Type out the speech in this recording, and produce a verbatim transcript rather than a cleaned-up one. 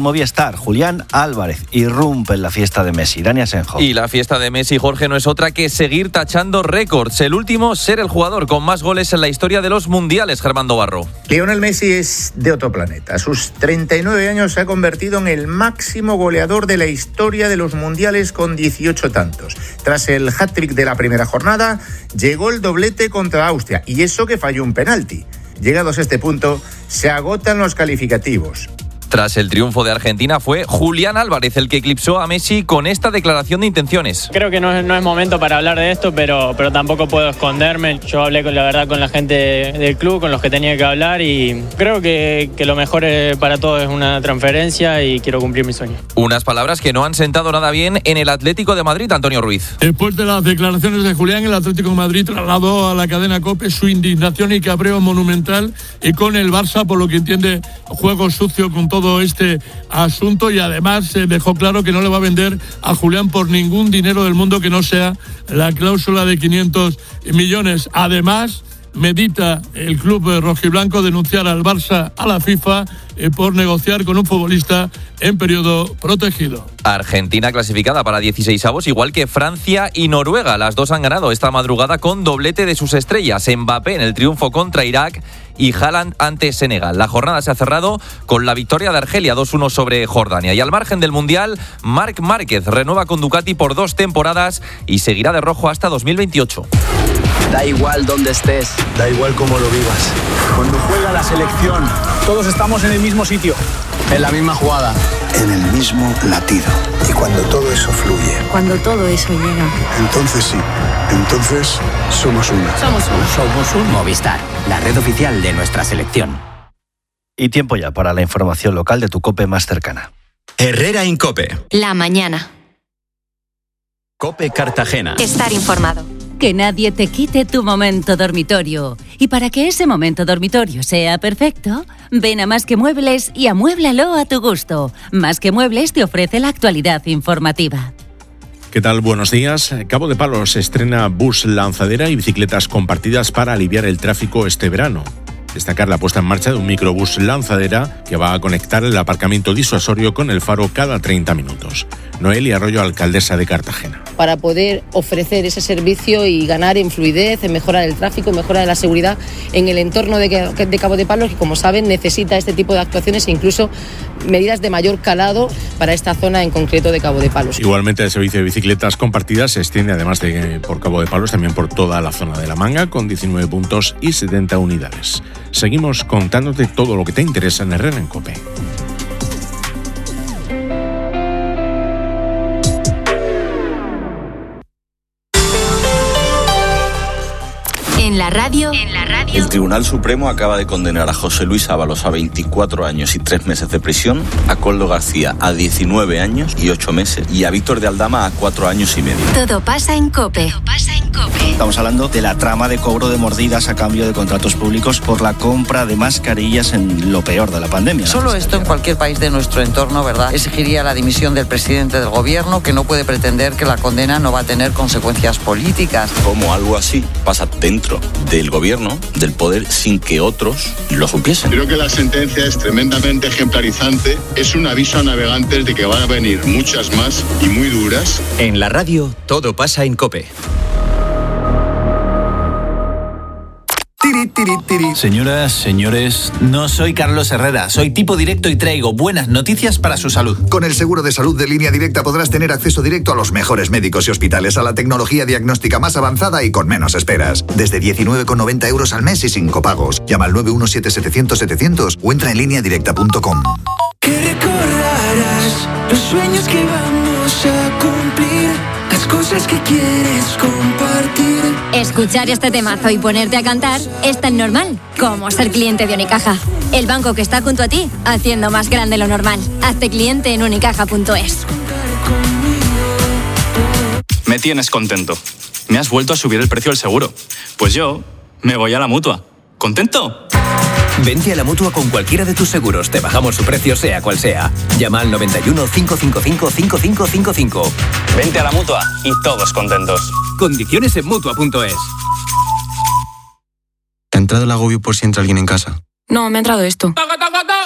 Movistar, Julián Álvarez, irrumpe en la fiesta de Messi. Dani Asenjo. Y la fiesta de Messi, Jorge, no es otra que seguir tachando récords. El último, ser el jugador con más goles en la historia de los mundiales, Germando Barro. Lionel Messi es de otro planeta. A sus treinta y nueve años se ha convertido en el máximo goleador de la historia de los mundiales con dieciocho tantos. Tras el hat-trick de la primera jornada, llegó el doblete contra Austria. Y eso que falló un penalti. Llegados a este punto, se agotan los calificativos. Tras el triunfo de Argentina fue Julián Álvarez el que eclipsó a Messi con esta declaración de intenciones. Creo que no es, no es momento para hablar de esto, pero, pero tampoco puedo esconderme. Yo hablé con la verdad con la gente del club, con los que tenía que hablar, y creo que, que lo mejor para todos es una transferencia y quiero cumplir mi sueño. Unas palabras que no han sentado nada bien en el Atlético de Madrid, Antonio Ruiz. Después de las declaraciones de Julián, el Atlético de Madrid trasladó a la cadena COPE su indignación y cabreo monumental y con el Barça, por lo que entiende juego sucio con todo este asunto, y además se dejó claro que no le va a vender a Julián por ningún dinero del mundo que no sea la cláusula de quinientos millones. Además, medita el club rojiblanco denunciar al Barça a la FIFA eh, por negociar con un futbolista en periodo protegido. Argentina clasificada para dieciseisavos, igual que Francia y Noruega. Las dos han ganado esta madrugada con doblete de sus estrellas. Mbappé en el triunfo contra Irak y Haaland ante Senegal. La jornada se ha cerrado con la victoria de Argelia dos uno sobre Jordania. Y al margen del Mundial, Marc Márquez renueva con Ducati por dos temporadas y seguirá de rojo hasta dos mil veintiocho. Da igual dónde estés, da igual cómo lo vivas. Cuando juega la selección, todos estamos en el mismo sitio, en la misma jugada, en el mismo latido. Y cuando todo eso fluye, cuando todo eso llega, entonces sí, entonces somos uno. Somos uno. Somos un Movistar, la red oficial de nuestra selección. Y tiempo ya para la información local de tu COPE más cercana. Herrera en COPE. La mañana. COPE Cartagena. Estar informado. Que nadie te quite tu momento dormitorio. Y para que ese momento dormitorio sea perfecto, ven a Más que Muebles y amuéblalo a tu gusto. Más que Muebles te ofrece la actualidad informativa. ¿Qué tal? Buenos días. Cabo de Palos estrena bus lanzadera y bicicletas compartidas para aliviar el tráfico este verano. Destacar la puesta en marcha de un microbús lanzadera que va a conectar el aparcamiento disuasorio con el faro cada treinta minutos. Noelia Arroyo, alcaldesa de Cartagena. Para poder ofrecer ese servicio y ganar en fluidez, en mejora del tráfico, en mejora de la seguridad en el entorno de, de Cabo de Palos, que como saben necesita este tipo de actuaciones e incluso medidas de mayor calado para esta zona en concreto de Cabo de Palos. Igualmente el servicio de bicicletas compartidas se extiende además de por Cabo de Palos también por toda la zona de La Manga con diecinueve puntos y setenta unidades. Seguimos contándote todo lo que te interesa en Herrera en COPE. En la radio, en la radio. El Tribunal Supremo acaba de condenar a José Luis Ábalos a veinticuatro años y tres meses de prisión, a Koldo García a diecinueve años y ocho meses y a Víctor de Aldama a cuatro años y medio. Todo pasa en COPE. Todo pasa en COPE. Estamos hablando de la trama de cobro de mordidas a cambio de contratos públicos por la compra de mascarillas en lo peor de la pandemia. Solo esto en cualquier país de nuestro entorno, ¿verdad?, exigiría la dimisión del presidente del gobierno, que no puede pretender que la condena no va a tener consecuencias políticas. Como algo así pasa dentro del gobierno, del poder, sin que otros lo supiesen. Creo que la sentencia es tremendamente ejemplarizante. Es un aviso a navegantes de que van a venir muchas más y muy duras. En la radio, todo pasa en COPE. Tiri, tiri, tiri. Señoras, señores, no soy Carlos Herrera, soy tipo directo y traigo buenas noticias para su salud. Con el seguro de salud de Línea Directa podrás tener acceso directo a los mejores médicos y hospitales, a la tecnología diagnóstica más avanzada y con menos esperas. Desde diecinueve con noventa euros al mes y sin copagos. Llama al nueve uno siete setecientos setecientos o entra en línea directa punto com. Que recordarás los sueños que vamos a cumplir, las cosas que quieres compartir. Escuchar este temazo y ponerte a cantar es tan normal como ser cliente de Unicaja. El banco que está junto a ti, haciendo más grande lo normal. Hazte cliente en unicaja punto es. Me tienes contento. Me has vuelto a subir el precio del seguro. Pues yo me voy a la Mutua. ¿Contento? Vente a la Mutua con cualquiera de tus seguros. Te bajamos su precio sea cual sea. Llama al noventa y uno, cinco cinco cinco, cinco cinco cinco cinco. Vente a la Mutua y todos contentos. Condiciones en Mutua punto es. ¿Te ha entrado el agobio por si entra alguien en casa? No, me ha entrado esto.